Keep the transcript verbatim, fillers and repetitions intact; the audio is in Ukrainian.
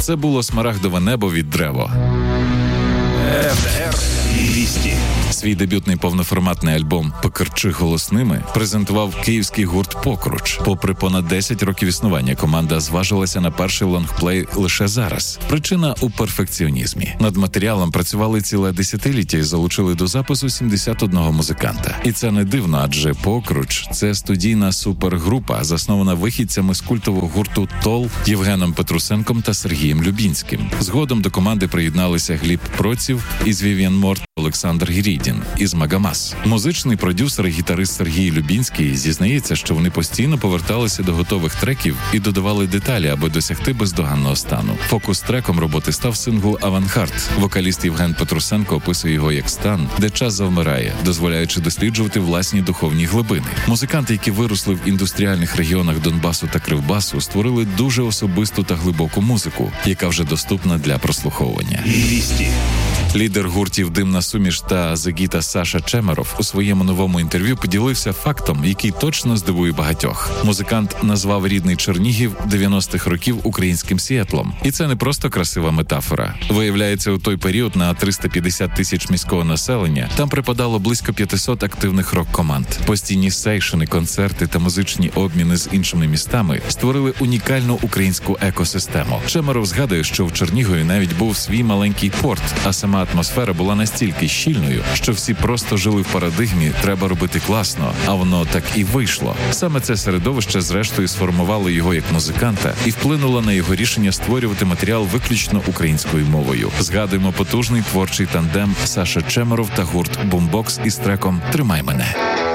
Це було смарагдове небо від Древо. еф ді ар двісті. Свій дебютний повноформатний альбом «Покричи голосними» презентував київський гурт «Покруч». Попри понад десять років існування, команда зважилася на перший лонгплей лише зараз. Причина у перфекціонізмі. Над матеріалом працювали ціле десятиліття і залучили до запису сімдесят одного музиканта. І це не дивно, адже «Покруч» – це студійна супергрупа, заснована вихідцями з культового гурту «Тол» Євгеном Петрусенком та Сергієм Любінським. Згодом до команди приєдналися Гліб Проців із Вів'ян Морт, Олександр Гірідін із Магамас. Музичний продюсер і гітарист Сергій Любінський зізнається, що вони постійно поверталися до готових треків і додавали деталі, аби досягти бездоганного стану. Фокус-треком роботи став сингл «Авангард». Вокаліст Євген Петрусенко описує його як стан, де час завмирає, дозволяючи досліджувати власні духовні глибини. Музиканти, які виросли в індустріальних регіонах Донбасу та Кривбасу, створили дуже особисту та глибоку музику, яка вже доступна для прослуховування. двісті. Лідер гуртів «Димна суміш» та «Зегіта» Саша Чемеров у своєму новому інтерв'ю поділився фактом, який точно здивує багатьох. Музикант назвав рідний Чернігів дев'яностих років українським Сіетлом. І це не просто красива метафора. Виявляється, у той період на триста п'ятдесят тисяч міського населення там припадало близько п'ятсот активних рок-команд. Постійні сейшини, концерти та музичні обміни з іншими містами створили унікальну українську екосистему. Чемеров згадує, що в Чернігові навіть був свій маленький порт, а сама атмосфера була настільки щільною, що всі просто жили в парадигмі «треба робити класно», а воно так і вийшло. Саме це середовище зрештою сформувало його як музиканта і вплинуло на його рішення створювати матеріал виключно українською мовою. Згадуємо потужний творчий тандем Саша Чемеров та гурт «Бумбокс» із треком «Тримай мене».